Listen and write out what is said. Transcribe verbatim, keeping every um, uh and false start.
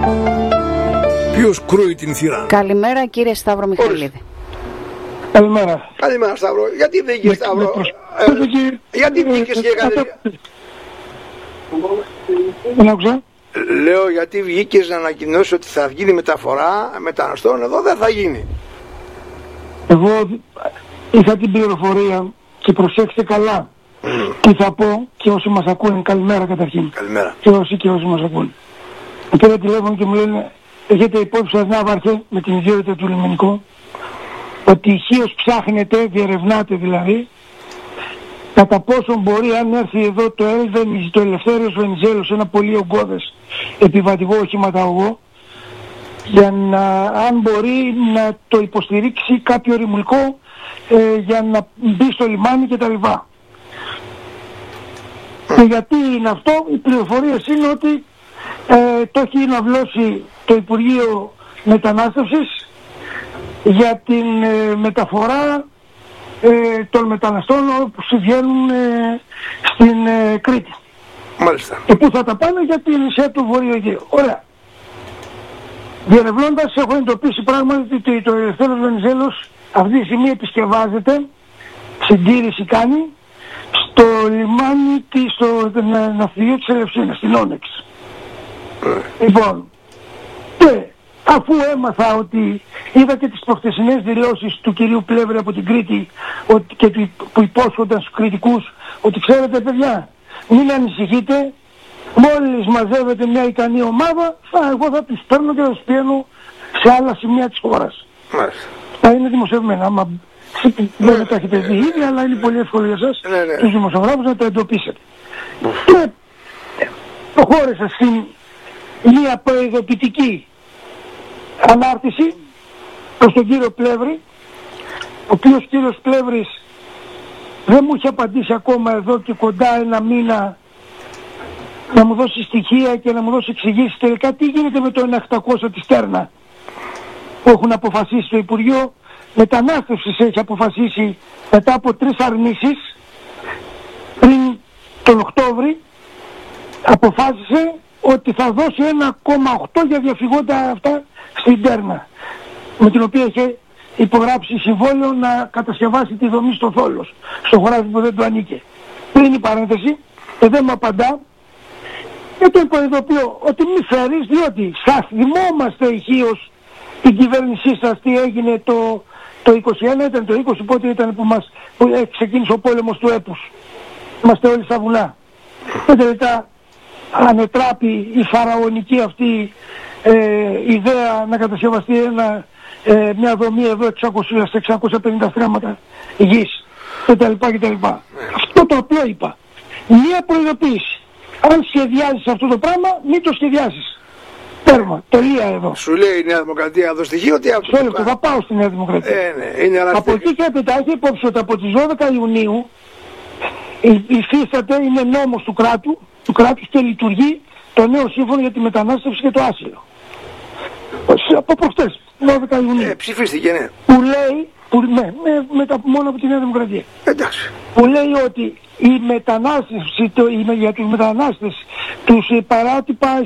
Ποιος κρούει την θύρα? Καλημέρα κύριε Σταύρο Μιχαηλίδη. Καλημέρα. Καλημέρα Σταύρο. Γιατί δεν βγήκες Σταύρο? Ε, γιατί βγήκες και έκανες? Δεν άκουσα. Λέω γιατί βγήκες να ανακοινώσεις ότι θα γίνει μεταφορά μεταναστών, εδώ δεν θα γίνει. Εγώ είχα την πληροφορία και προσέξτε καλά mm. τι θα πω και όσοι μας ακούνε. Καλημέρα καταρχήν. Καλημέρα. Και όσοι και όσοι μας ακούνε. Μου πήρα τηλέφωνο και μου λένε, έχετε υπόψη σας Ναύαρχε, με την ιδιότητα του λιμενικού, ότι ηχείως ψάχνετε, διερευνάτε δηλαδή, κατά πόσο μπορεί, αν έρθει εδώ το Έλβενις, το Ελευθέριος Βενιζέλος, ένα πολύ ογκώδες επιβατικό οχηματαγωγό, για να, αν μπορεί να το υποστηρίξει κάποιο ρημουλικό ε, για να μπει στο λιμάνι κτλ. Και γιατί είναι αυτό? Οι πληροφορίες είναι ότι ε, το έχει αναβλώσει το Υπουργείο Μετανάστευσης για την ε, μεταφορά ε, των μεταναστών που συμβαίνουν ε, στην ε, Κρήτη. Μάλιστα. Και πού θα τα πάνε? για την νησιά του Βορείου Αιγαίου. Ωραία. Διερευνώντας έχω εντοπίσει πράγματι ότι το Ελευθέριος Βενιζέλος αυτή τη στιγμή επισκευάζεται, συντήρηση κάνει, στο λιμάνι, στο ναυτιλείο της Ελευσίνας, στην Όνεξ. Mm. Λοιπόν, και αφού έμαθα ότι είδα και τις προχθεσινές δηλώσεις του κυρίου Πλεύρη από την Κρήτη ότι, και του, που υπόσχονταν στους κριτικούς ότι ξέρετε παιδιά, μην ανησυχείτε, μόλις μαζεύεται μια ικανή ομάδα, θα, εγώ θα τους παίρνω και θα τους πιένω σε άλλα σημεία της χώρας. Μάλιστα. Θα είναι δημοσιευμένα, άμα δεν ναι, τα έχετε δει ήδη, αλλά είναι πολύ εύκολο για εσάς, ναι, ναι. τους δημοσιογράφους, να τα εντοπίσετε. Και προχώρησα στην μια προειδοποιητική ανάρτηση προς τον κύριο Πλεύρη, ο οποίος κύριος Πλεύρης δεν μου είχε απαντήσει ακόμα εδώ και κοντά ένα μήνα να μου δώσει στοιχεία και να μου δώσει εξηγήσεις τελικά τι γίνεται με το ένα επτακόσια της Τέρνα που έχουν αποφασίσει το Υπουργείο Μετανάστευσης. Έχει αποφασίσει μετά από τρεις αρνήσεις πριν τον Οκτώβρη, αποφάσισε ότι θα δώσει ένα κόμμα οκτώ για διαφυγόντα αυτά στην Τέρνα, με την οποία είχε υπογράψει συμβόλαιο να κατασκευάσει τη δομή στο Θόλος, στο χωράφι που δεν του ανήκε. Πριν η παρένθεση και δεν μου απαντά, και τον προειδοποιώ ότι μη φέρεις, διότι σας θυμόμαστε ηχείως την κυβέρνησή σας τι έγινε το, το είκοσι ένα, ήταν το είκοσι, πότε ήταν που, μας, που ξεκίνησε ο πόλεμος του έπους. Είμαστε όλοι στα βουνά. Και τελικά ανετράπη η φαραωνική αυτή ε, ιδέα να κατασκευαστεί ένα, ε, μια δομή εδώ εξακόσια σε εξακόσια πενήντα στρέμματα γης κτλ. κτλ. Αυτό το οποίο είπα, μια προειδοποίηση. Αν σχεδιάζεις αυτό το πράγμα, μην το σχεδιάζεις. Τέρμα, τελεία εδώ. Σου λέει η Νέα Δημοκρατία εδώ στοιχείο ότι αυτό. Θέλω, θα πάω στη Νέα Δημοκρατία. Ε, ναι, είναι από εκεί και έπειτα έχει υπόψη ότι από τις δώδεκα Ιουνίου υφίσταται, είναι νόμος του κράτου, του κράτους και λειτουργεί το νέο σύμφωνο για τη μετανάστευση και το άσυλο. Από προχτές, δώδεκα Ιουνίου. Ε, ψηφίστηκε, ναι. Που λέει, που, ναι, με, με τα, μόνο από τη Νέα Δημοκρατία. Εντάξει. Που λέει ότι η μετανάστευση, το, η, για τους μετανάστες, τους παράτυπα